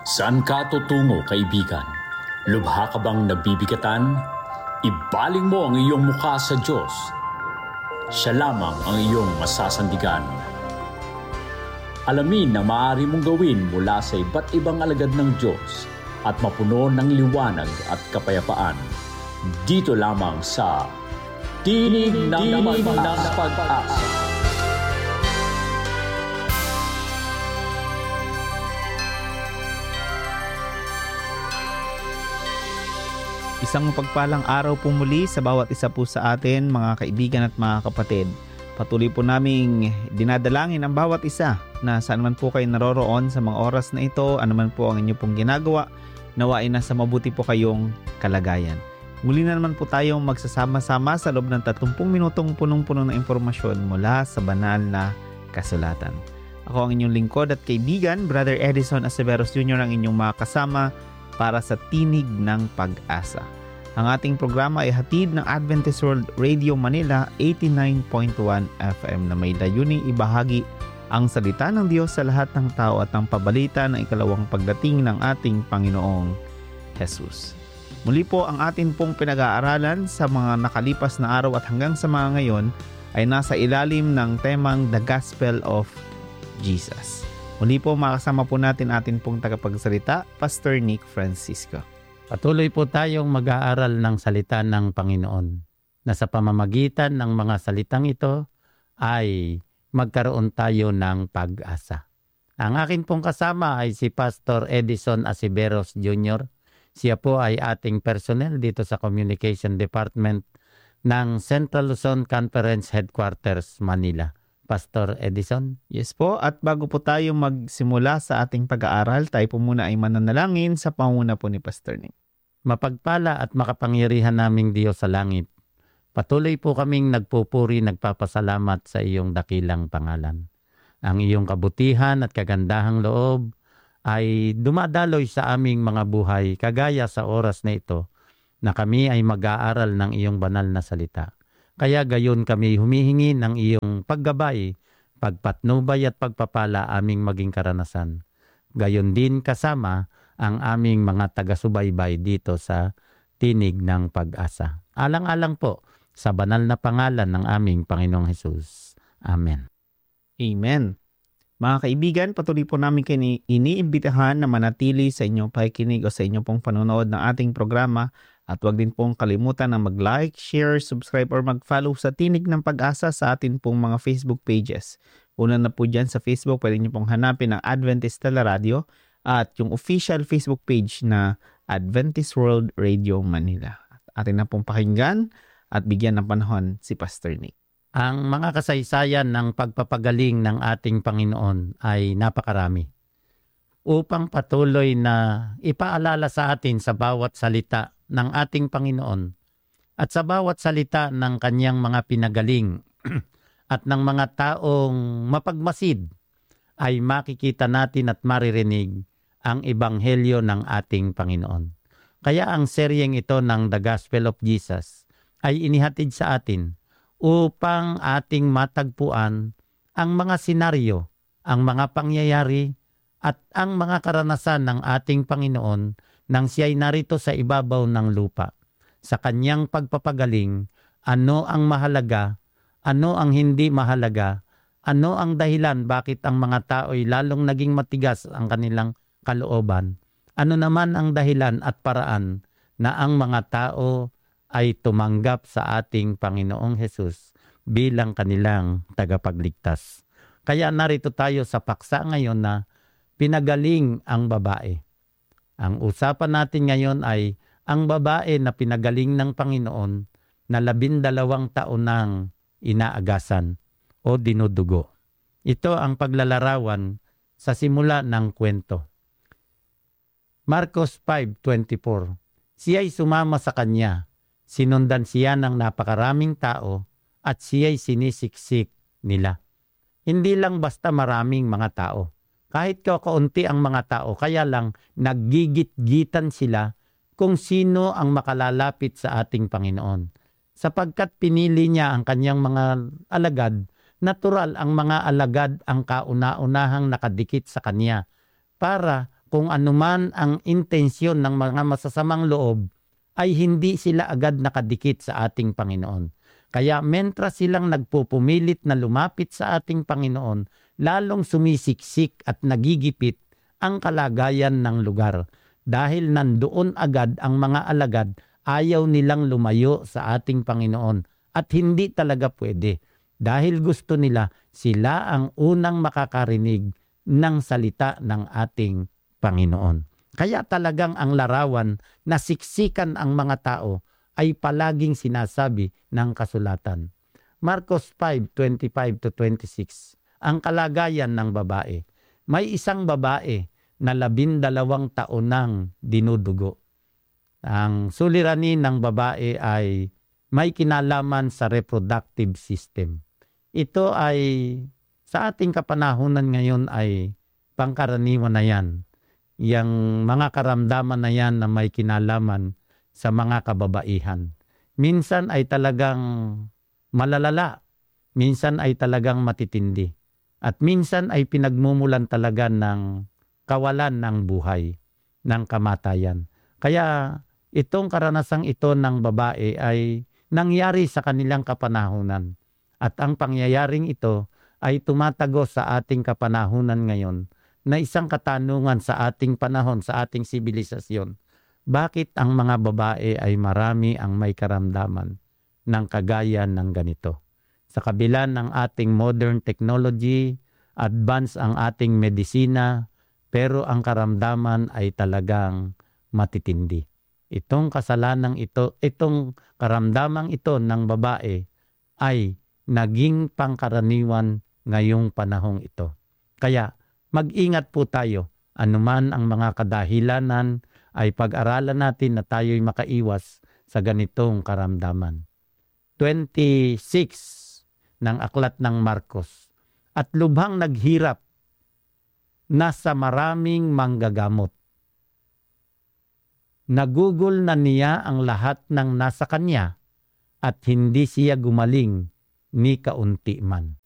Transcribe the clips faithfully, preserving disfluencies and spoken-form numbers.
Saan ka tutungo, kaibigan? Lubha ka bang nabibigatan? Ibaling mo ang iyong mukha sa Diyos. Siya lamang ang iyong masasandigan. Alamin na maaari mong gawin mula sa iba't ibang alagad ng Diyos at mapuno ng liwanag at kapayapaan. Dito lamang sa Tinig ng Pag-asa. Isang pagpalang araw po muli sa bawat isa po sa atin, mga kaibigan at mga kapatid. Patuloy po naming dinadalangin ang bawat isa na saan man po kayo naroroon sa mga oras na ito, anuman po ang inyo pong ginagawa, nawain na sa mabuti po kayong kalagayan. Muli na naman po tayong magsasama-sama sa loob ng tatlumpung minutong punong-puno ng impormasyon mula sa banal na kasulatan. Ako ang inyong lingkod at kaibigan, Brother Edison Aceveros Junior ang inyong mga kasama para sa Tinig ng Pag-asa. Ang ating programa ay hatid ng Adventist World Radio Manila eighty-nine point one F M na may layuning ibahagi ang salita ng Diyos sa lahat ng tao at ang pabalita ng ikalawang pagdating ng ating Panginoong Jesus. Muli po ang atin pong pinag-aaralan sa mga nakalipas na araw at hanggang sa mga ngayon ay nasa ilalim ng temang The Gospel of Jesus. Muli po makasama po natin atin pong tagapagsalita, Pastor Nick Francisco. Patuloy po tayong mag-aaral ng salita ng Panginoon na sa pamamagitan ng mga salitang ito ay magkaroon tayo ng pag-asa. Ang akin pong kasama ay si Pastor Edison Aceveros Junior Siya po ay ating personnel dito sa Communication Department ng Central Luzon Conference Headquarters, Manila. Pastor Edison? Yes po, at bago po tayo magsimula sa ating pag-aaral, tayo po muna ay mananalangin sa panguna po ni Pastor Nick. Mapagpala at makapangyarihan naming Diyos sa langit, patuloy po kaming nagpupuri, nagpapasalamat sa iyong dakilang pangalan. Ang iyong kabutihan at kagandahang loob ay dumadaloy sa aming mga buhay, kagaya sa oras na ito na kami ay mag-aaral ng iyong banal na salita. Kaya gayon kami humihingi ng iyong paggabay, pagpatnubay at pagpapala aming maging karanasan. Gayon din kasama ang aming mga taga-subaybay dito sa Tinig ng Pag-asa. Alang-alang po sa banal na pangalan ng aming Panginoong Hesus. Amen. Amen. Mga kaibigan, patuloy po namin kayo iniimbitahan na manatili sa inyong pakikinig o sa inyong pong panonood ng ating programa. At huwag din pong kalimutan na mag-like, share, subscribe, or mag-follow sa Tinig ng Pag-asa sa atin pong mga Facebook pages. Una na po dyan sa Facebook, pwede nyo pong hanapin ang Adventist Teleradio at yung official Facebook page na Adventist World Radio Manila. Atin na pong pakinggan at bigyan ng panahon si Pastor Nick. Ang mga kasaysayan ng pagpapagaling ng ating Panginoon ay napakarami. Upang patuloy na ipaalala sa atin sa bawat salita ng ating Panginoon at sa bawat salita ng kanyang mga pinagaling at ng mga taong mapagmasid ay makikita natin at maririnig ang ebanghelyo ng ating Panginoon. Kaya ang seryeng ito ng The Gospel of Jesus ay inihatid sa atin upang ating matagpuan ang mga senaryo, ang mga pangyayari at ang mga karanasan ng ating Panginoon nang siya'y narito sa ibabaw ng lupa. Sa kanyang pagpapagaling, ano ang mahalaga, ano ang hindi mahalaga, ano ang dahilan bakit ang mga tao'y lalong naging matigas ang kanilang kalooban, ano naman ang dahilan at paraan na ang mga tao ay tumanggap sa ating Panginoong Hesus bilang kanilang tagapagligtas. Kaya narito tayo sa paksa ngayon na pinagaling ang babae. Ang usapan natin ngayon ay ang babae na pinagaling ng Panginoon na labindalawang taon nang inaagasan o dinudugo. Ito ang paglalarawan sa simula ng kwento. Marcos five twenty-four. Siya'y sumama sa kanya, sinundan siya ng napakaraming tao at siya'y sinisiksik nila. Hindi lang basta maraming mga tao. Kahit kakaunti ang mga tao, kaya lang naggigit-gitan sila kung sino ang makalalapit sa ating Panginoon. Sapagkat pinili niya ang kanyang mga alagad, natural ang mga alagad ang kauna-unahang nakadikit sa kanya para kung anuman ang intensyon ng mga masasamang loob, ay hindi sila agad nakadikit sa ating Panginoon. Kaya mentras silang nagpupumilit na lumapit sa ating Panginoon, lalong sumisiksik at nagigipit ang kalagayan ng lugar. Dahil nandoon agad ang mga alagad, ayaw nilang lumayo sa ating Panginoon at hindi talaga pwede. Dahil gusto nila, sila ang unang makakarinig ng salita ng ating Panginoon. Kaya talagang ang larawan na siksikan ang mga tao ay palaging sinasabi ng kasulatan. Marcos five twenty-five to twenty-six, ang kalagayan ng babae. May isang babae na labindalawang taon nang dinudugo. Ang suliranin ng babae ay may kinalaman sa reproductive system. Ito ay sa ating kapanahunan ngayon ay pangkaraniwan na yan. Yang mga karamdaman na yan na may kinalaman sa mga kababaihan. Minsan ay talagang malalala. Minsan ay talagang matitindi. At minsan ay pinagmumulan talaga ng kawalan ng buhay, ng kamatayan. Kaya itong karanasang ito ng babae ay nangyari sa kanilang kapanahunan. At ang pangyayaring ito ay tumatago sa ating kapanahunan ngayon na isang katanungan sa ating panahon, sa ating sibilisasyon. Bakit ang mga babae ay marami ang may karamdaman ng kagaya ng ganito? Sa kabila ng ating modern technology, advance ang ating medisina, pero ang karamdaman ay talagang matitindi. Itong kasalanang ito, itong karamdamang ito ng babae ay naging pangkaraniwan ngayong panahong ito. Kaya mag-ingat po tayo. Anuman ang mga kadahilanan ay pag-aralan natin na tayo'y makaiwas sa ganitong karamdaman. twenty-six ng aklat ng Marcos. At lubhang naghirap na sa maraming manggagamot. Nagugol na niya ang lahat ng nasa kanya at hindi siya gumaling ni kaunti man.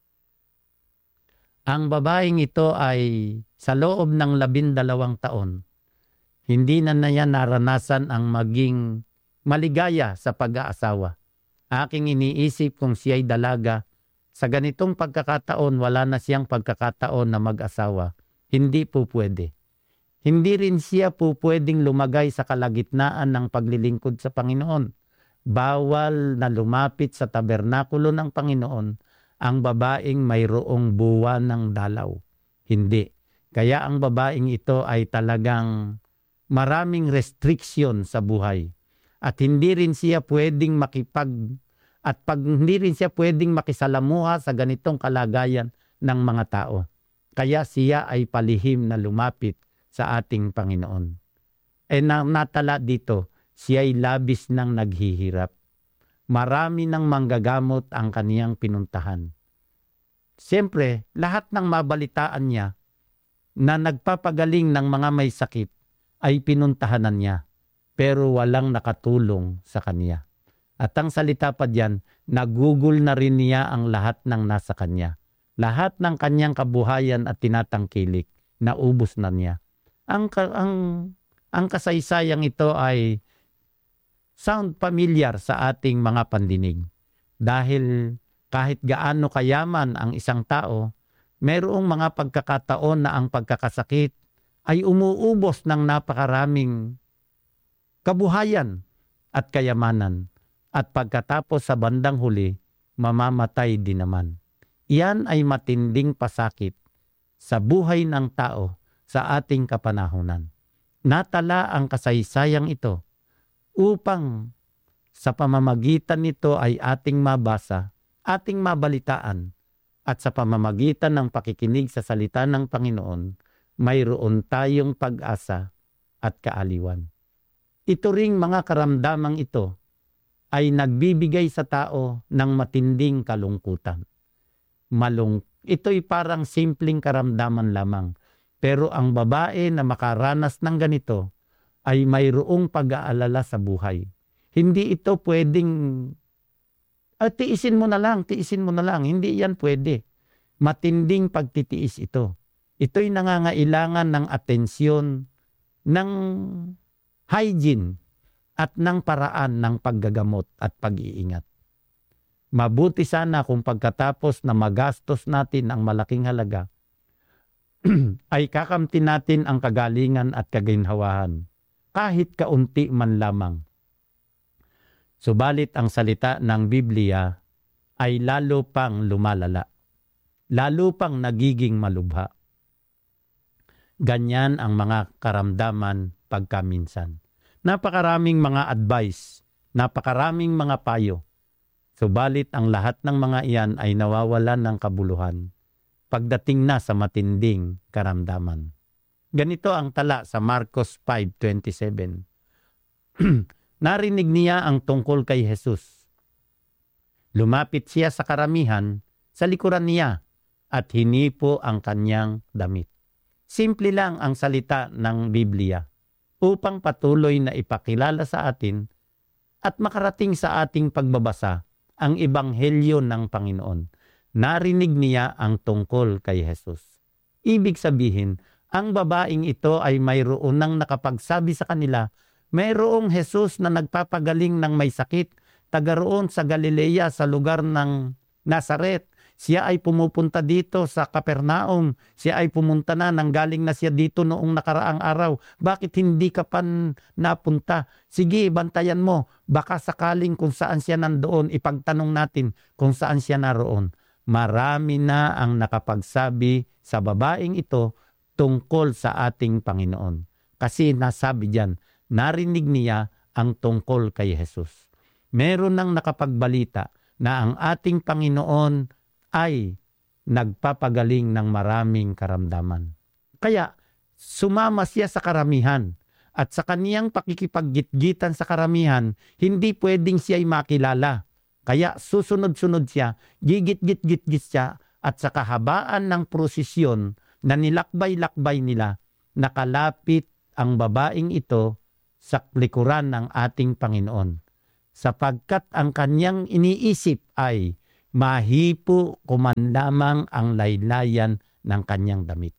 Ang babaeng ito ay sa loob ng labindalawang taon, hindi na niya naranasan ang maging maligaya sa pag-aasawa. Aking iniisip kung siya'y dalaga, sa ganitong pagkakataon wala na siyang pagkakataon na mag-asawa. Hindi po pwede. Hindi rin siya po pwedeng lumagay sa kalagitnaan ng paglilingkod sa Panginoon. Bawal na lumapit sa tabernakulo ng Panginoon ang babaeng mayroong buwan ng dalaw. Hindi. Kaya ang babaeng ito ay talagang maraming restriction sa buhay. At hindi rin siya pwedeng makipag at pag hindi rin siya pwedeng makisalamuha sa ganitong kalagayan ng mga tao. Kaya siya ay palihim na lumapit sa ating Panginoon. E na, natala dito, siya ay labis nang naghihirap. Marami nang manggagamot ang kaniyang pinuntahan. Siyempre, lahat ng mabalitaan niya na nagpapagaling ng mga may sakit ay pinuntahanan niya, pero walang nakatulong sa kanya. At ang salita pa diyan, nagugol na rin niya ang lahat ng nasa kanya. Lahat ng kanyang kabuhayan at tinatangkilik, naubos na niya. Ang, ang, ang kasaysayang ito ay sound familiar sa ating mga pandinig. Dahil kahit gaano kayaman ang isang tao, mayroong mga pagkakataon na ang pagkakasakit ay umuubos ng napakaraming kabuhayan at kayamanan. At pagkatapos sa bandang huli, mamamatay din naman. Iyan ay matinding pasakit sa buhay ng tao sa ating kapanahunan. Natala ang kasaysayang ito upang sa pamamagitan nito ay ating mabasa, ating mabalitaan, at sa pamamagitan ng pakikinig sa salita ng Panginoon, mayroon tayong pag-asa at kaaliwan. Ito ring mga karamdamang ito ay nagbibigay sa tao ng matinding kalungkutan. Malung, ito'y parang simpleng karamdaman lamang. Pero ang babae na makaranas ng ganito ay mayroong pag-aalala sa buhay. Hindi ito pwedeng, ah, tiisin mo na lang, tiisin mo na lang. Hindi yan pwede. Matinding pagtitiis ito. Ito'y nangangailangan ng atensyon, ng hygiene, at ng paraan ng paggagamot at pag-iingat. Mabuti sana kung pagkatapos na magastos natin ang malaking halaga, ay kakamtin natin ang kagalingan at kaginhawahan, kahit kaunti man lamang. Subalit ang salita ng Biblia ay lalo pang lumalala, lalo pang nagiging malubha. Ganyan ang mga karamdaman pagkaminsan. Napakaraming mga advice, napakaraming mga payo. Subalit ang lahat ng mga iyan ay nawawalan ng kabuluhan pagdating na sa matinding karamdaman. Ganito ang tala sa Marcos five twenty-seven. Narinig niya ang tungkol kay Jesus. Lumapit siya sa karamihan, sa likuran niya, at hinipo ang kanyang damit. Simple lang ang salita ng Biblia upang patuloy na ipakilala sa atin at makarating sa ating pagbabasa ang ebanghelyo ng Panginoon. Narinig niya ang tungkol kay Jesus. Ibig sabihin, ang babaeng ito ay mayroon nang nakapagsabi sa kanila, mayroong Jesus na nagpapagaling ng may sakit, taga roon sa Galilea sa lugar ng Nazaret. Siya ay pumupunta dito sa Capernaum. Siya ay pumunta na, nanggaling na siya dito noong nakaraang araw. Bakit hindi ka pa napunta? Sige, bantayan mo. Baka sakaling kung saan siya nandoon, ipagtanong natin kung saan siya naroon. Marami na ang nakapagsabi sa babaeng ito tungkol sa ating Panginoon. Kasi nasabi diyan, narinig niya ang tungkol kay Jesus. Meron nang nakapagbalita na ang ating Panginoon ay nagpapagaling ng maraming karamdaman. Kaya sumama siya sa karamihan at sa kaniyang pakikipaggitgitan sa karamihan, hindi pwedeng siya ay makilala. Kaya susunod-sunod siya, gigit-git-git-git siya at sa kahabaan ng prosesyon na nilakbay-lakbay nila, nakalapit ang babaeng ito sa likuran ng ating Panginoon. Sapagkat ang kanyang iniisip ay mahipo kuman lamang ang laylayan ng kanyang damit.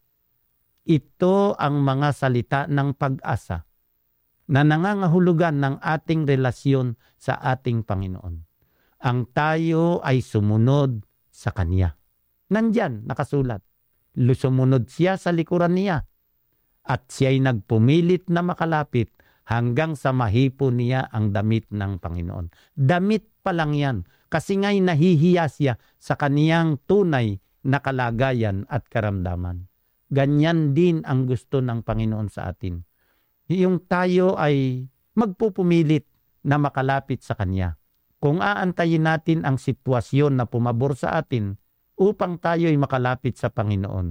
Ito ang mga salita ng pag-asa na nangangahulugan ng ating relasyon sa ating Panginoon. Ang tayo ay sumunod sa Kanya. Nandyan, nakasulat. Sumunod siya sa likuran niya at siya'y nagpumilit na makalapit hanggang sa mahipo niya ang damit ng Panginoon. Damit pa lang yan. Kasi nga'y nahihiya siya sa kaniyang tunay na kalagayan at karamdaman. Ganyan din ang gusto ng Panginoon sa atin. Yung tayo ay magpupumilit na makalapit sa Kanya. Kung aantayin natin ang sitwasyon na pumabor sa atin upang tayo ay makalapit sa Panginoon,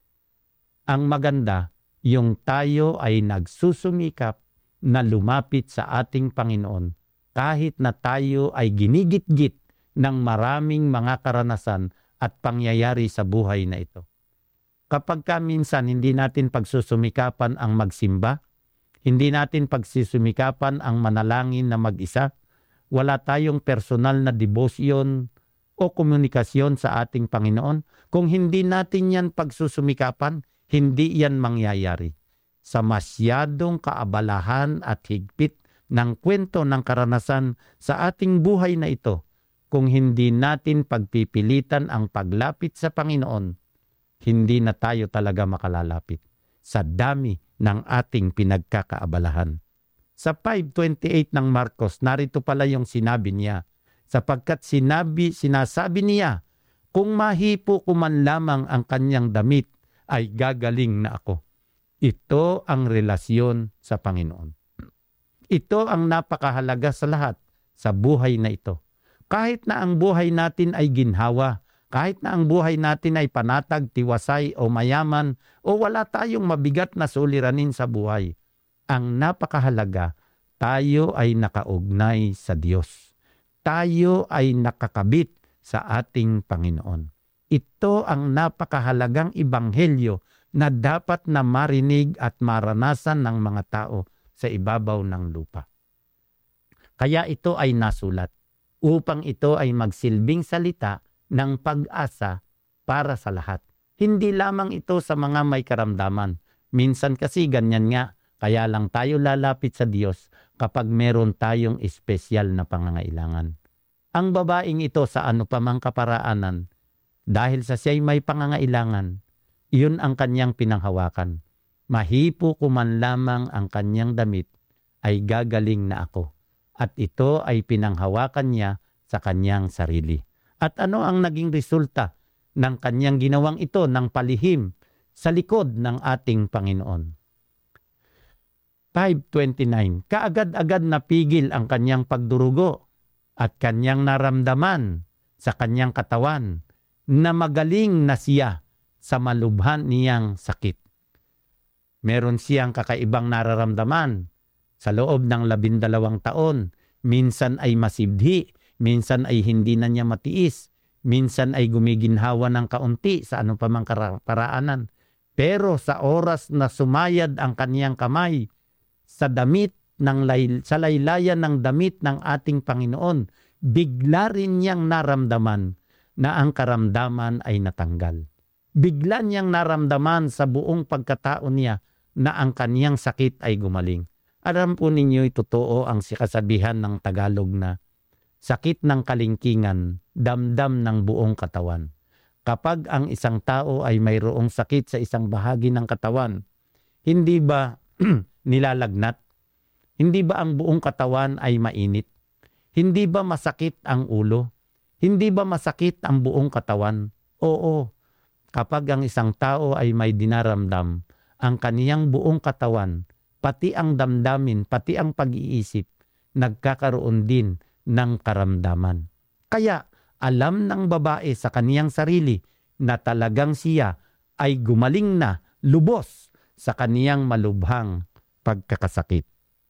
ang maganda, yung tayo ay nagsusumikap na lumapit sa ating Panginoon kahit na tayo ay ginigit-git ng maraming mga karanasan at pangyayari sa buhay na ito. Kapag ka minsan hindi natin pagsusumikapan ang magsimba, hindi natin pagsusumikapan ang manalangin na mag-isa, wala tayong personal na devotion o komunikasyon sa ating Panginoon, kung hindi natin yan pagsusumikapan, hindi yan mangyayari. Sa masyadong kaabalahan at higpit ng kwento ng karanasan sa ating buhay na ito, kung hindi natin pagpipilitan ang paglapit sa Panginoon, hindi na tayo talaga makalalapit sa dami ng ating pinagkakaabalahan. Sa five twenty-eight ng Marcos, narito pala yung sinabi niya, sapagkat sinabi, sinasabi niya, kung mahipo ko man lamang ang kanyang damit, ay gagaling na ako. Ito ang relasyon sa Panginoon. Ito ang napakahalaga sa lahat sa buhay na ito. Kahit na ang buhay natin ay ginhawa, kahit na ang buhay natin ay panatag, tiwasay o mayaman, o wala tayong mabigat na suliranin sa buhay, ang napakahalaga, tayo ay nakaugnay sa Diyos. Tayo ay nakakabit sa ating Panginoon. Ito ang napakahalagang ebanghelyo na dapat na marinig at maranasan ng mga tao sa ibabaw ng lupa. Kaya ito ay nasulat upang ito ay magsilbing salita ng pag-asa para sa lahat. Hindi lamang ito sa mga may karamdaman. Minsan kasi ganyan nga, kaya lang tayo lalapit sa Diyos kapag meron tayong espesyal na pangangailangan. Ang babaeng ito sa ano pa mang kaparaanan, dahil sa siya'y may pangangailangan, iyon ang kanyang pinanghawakan. Mahipo ko man lamang ang kanyang damit, ay gagaling na ako. At ito ay pinanghawakan niya sa kanyang sarili. At ano ang naging resulta ng kanyang ginawang ito ng palihim sa likod ng ating Panginoon? five twenty-nine, kaagad-agad napigil ang kanyang pagdurugo at kanyang naramdaman sa kanyang katawan na magaling na siya sa malubhan niyang sakit. Meron siyang kakaibang nararamdaman sa loob ng labindalawang taon. Minsan ay masibhi, minsan ay hindi na niya matiis, minsan ay gumiginhawa ng kaunti sa ano pa mang paraanan. Pero sa oras na sumayad ang kaniyang kamay sa damit ng lay, sa laylayan ng damit ng ating Panginoon, bigla rin niyang naramdaman na ang karamdaman ay natanggal. Bigla niyang naramdaman sa buong pagkatao niya na ang kaniyang sakit ay gumaling. Alam po ninyo, totoo ang kasabihan ng Tagalog na sakit ng kalingkingan, damdam ng buong katawan. Kapag ang isang tao ay mayroong sakit sa isang bahagi ng katawan, hindi ba nilalagnat? Hindi ba ang buong katawan ay mainit? Hindi ba masakit ang ulo? Hindi ba masakit ang buong katawan? Oo. Kapag ang isang tao ay may dinaramdam, ang kaniyang buong katawan, pati ang damdamin, pati ang pag-iisip, nagkakaroon din ng karamdaman. Kaya alam ng babae sa kaniyang sarili na talagang siya ay gumaling na lubos sa kaniyang malubhang pagkakasakit.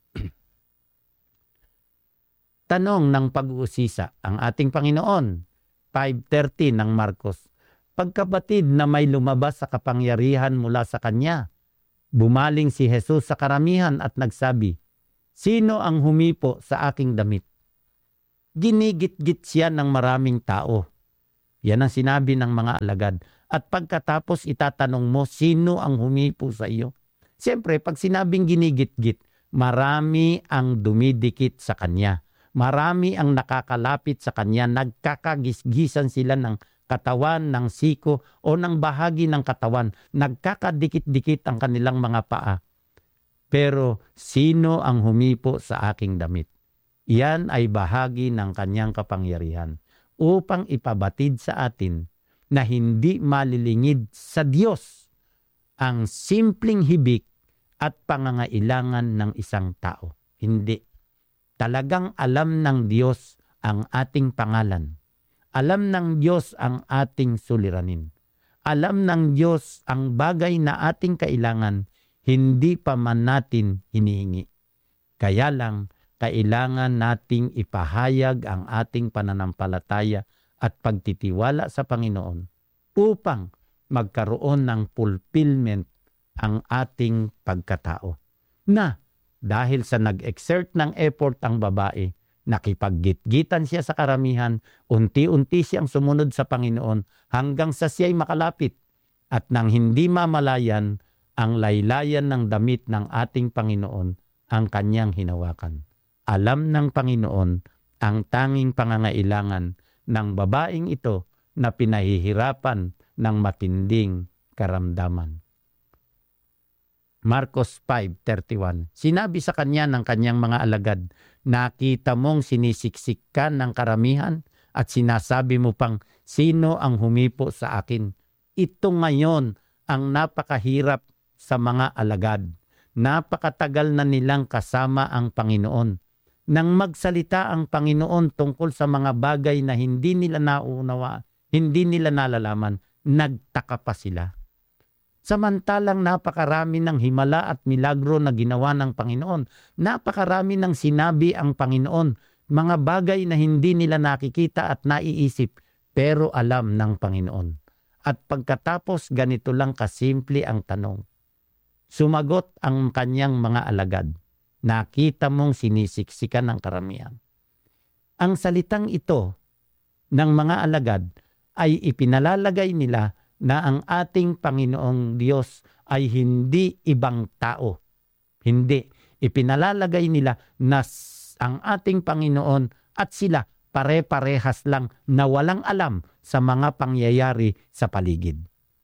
Tanong ng pag-uusisa ang ating Panginoon, five thirty ng Marcos. Pagkapatid na may lumabas sa kapangyarihan mula sa kanya, bumaling si Jesus sa karamihan at nagsabi, "Sino ang humipo sa aking damit?" Ginigit-git siya ng maraming tao. Yan ang sinabi ng mga alagad. At pagkatapos itatanong mo, sino ang humipo sa iyo? Siyempre, pag sinabing ginigit-git, marami ang dumidikit sa kanya. Marami ang nakakalapit sa kanya. Nagkakagisgisan sila ng katawan, ng siko o ng bahagi ng katawan. Nagkakadikit-dikit ang kanilang mga paa. Pero sino ang humipo sa aking damit? Yan ay bahagi ng kanyang kapangyarihan upang ipabatid sa atin na hindi malilingid sa Diyos ang simpleng hibik at pangangailangan ng isang tao. Hindi. Talagang alam ng Diyos ang ating pangalan. Alam ng Diyos ang ating suliranin. Alam ng Diyos ang bagay na ating kailangan, hindi pa man natin hinihingi. Kaya lang, kailangan nating ipahayag ang ating pananampalataya at pagtitiwala sa Panginoon upang magkaroon ng fulfillment ang ating pagkatao. Na dahil sa nag-exert ng effort ang babae, nakipaggit-gitan siya sa karamihan, unti-unti siyang sumunod sa Panginoon hanggang sa siya'y makalapit. At nang hindi mamalayan, ang laylayan ng damit ng ating Panginoon ang kanyang hinawakan. Alam ng Panginoon ang tanging pangangailangan ng babaeng ito na pinahihirapan ng matinding karamdaman. Marcos five thirty-one. Sinabi sa kanya ng kanyang mga alagad, nakita mong sinisiksik ka ng karamihan at sinasabi mo pang, sino ang humipo sa akin? Ito ngayon ang napakahirap sa mga alagad. Napakatagal na nilang kasama ang Panginoon. Nang magsalita ang Panginoon tungkol sa mga bagay na hindi nila nauunawa, hindi nila nalalaman, nagtaka pa sila. Samantalang napakarami ng himala at milagro na ginawa ng Panginoon. Napakarami ng sinabi ang Panginoon, mga bagay na hindi nila nakikita at naiisip, pero alam ng Panginoon. At pagkatapos ganito lang kasimple ang tanong. Sumagot ang kanyang mga alagad. Nakita mong sinisiksikan ng karamihan. Ang salitang ito ng mga alagad ay ipinalalagay nila na ang ating Panginoong Diyos ay hindi ibang tao. Hindi. Ipinalalagay nila na ang ating Panginoon at sila pare-parehas lang na walang alam sa mga pangyayari sa paligid.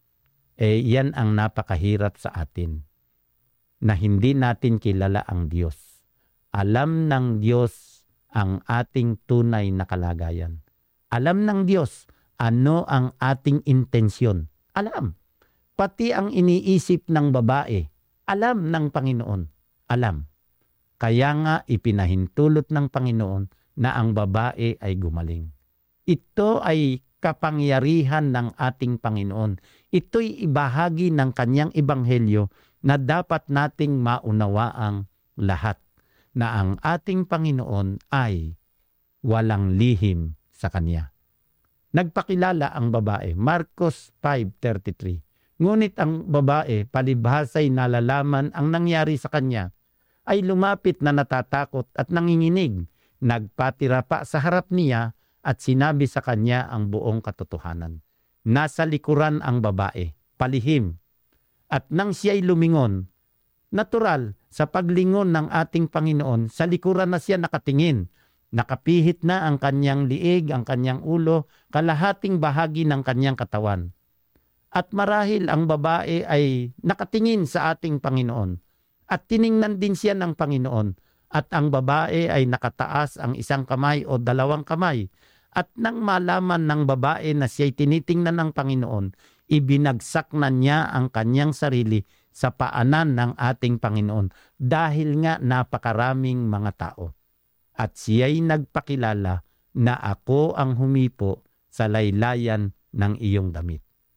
Eh, yan ang napakahirap sa atin, na hindi natin kilala ang Diyos. Alam ng Diyos ang ating tunay na kalagayan. Alam ng Diyos ano ang ating intensyon. Alam. Pati ang iniisip ng babae, alam ng Panginoon. Alam. Kaya nga ipinahintulot ng Panginoon na ang babae ay gumaling. Ito ay kapangyarihan ng ating Panginoon. Ito'y ibahagi ng kanyang ebanghelyo na dapat nating maunawaang lahat, na ang ating Panginoon ay walang lihim sa kanya. Nagpakilala ang babae, Marcos five thirty-three. Ngunit ang babae, palibhasa'y nalalaman ang nangyari sa kanya, ay lumapit na natatakot at nanginginig. Nagpatira pa sa harap niya at sinabi sa kanya ang buong katotohanan. Nasa likuran ang babae, palihim. At nang siya'y lumingon, natural, sa paglingon ng ating Panginoon, sa likuran na siya nakatingin. Nakapihit na ang kanyang liig, ang kanyang ulo, kalahating bahagi ng kanyang katawan. At marahil ang babae ay nakatingin sa ating Panginoon. At tiningnan din siya ng Panginoon. At ang babae ay nakataas ang isang kamay o dalawang kamay. At nang malaman ng babae na siya'y tinitingnan ng Panginoon, ibinagsak na niya ang kanyang sarili sa paanan ng ating Panginoon dahil nga napakaraming mga tao. At siya'y nagpakilala na ako ang humipo sa laylayan ng iyong damit.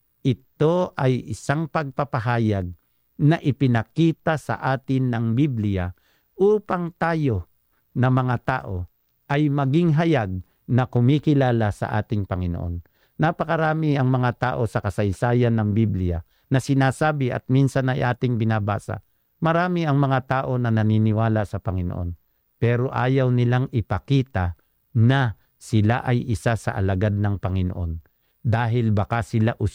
Ito ay isang pagpapahayag na ipinakita sa atin ng Biblia upang tayo na mga tao ay maging hayag na kumikilala sa ating Panginoon. Napakarami ang mga tao sa kasaysayan ng Biblia na sinasabi at minsan ay ating binabasa. Marami ang mga tao na naniniwala sa Panginoon, pero ayaw nilang ipakita na sila ay isa sa alagad ng Panginoon dahil baka sila